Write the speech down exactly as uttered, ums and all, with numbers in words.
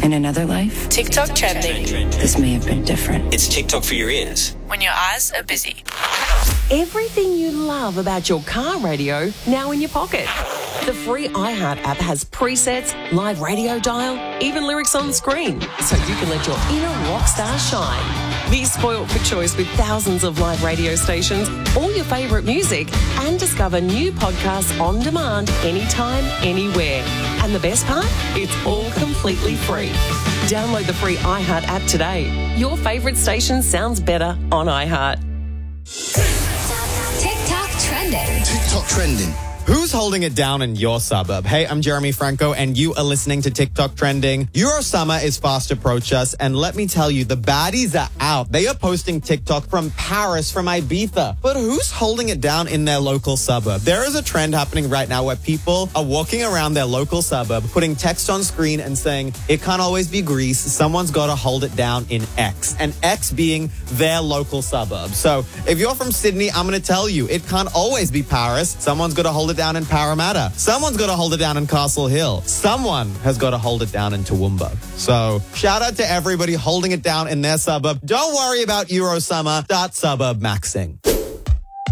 In another life, TikTok trending. this may have been different. It's TikTok for your ears. When your eyes are busy. Everything you love about your car radio now in your pocket. The free iHeart app has presets, live radio dial, even lyrics on screen, so you can let your inner rock star shine. Be spoilt for choice with thousands of live radio stations, all your favourite music, and discover new podcasts on demand anytime, anywhere. And the best part? It's all completely free. Download the free iHeart app today. Your favourite station sounds better on iHeart. TikTok trending. TikTok trending. Who's holding it down in your suburb? Hey, I'm Jeremy Franco, and you are listening to TikTok Trending. Eurosummer is fast approach us, and let me tell you, the baddies are out. They are posting TikTok from Paris, from Ibiza. But who's holding it down in their local suburb? There is a trend happening right now where people are walking around their local suburb, putting text on screen and saying, it can't always be Greece. Someone's got to hold it down in X, and X being their local suburb. So if you're from Sydney, I'm going to tell you, it can't always be Paris. Someone's got to hold it down in Parramatta. Someone's got to hold it down in Castle Hill. Someone has got to hold it down in Toowoomba. So shout out to everybody holding it down in their suburb. Don't worry about Eurosummer. Start suburb maxing.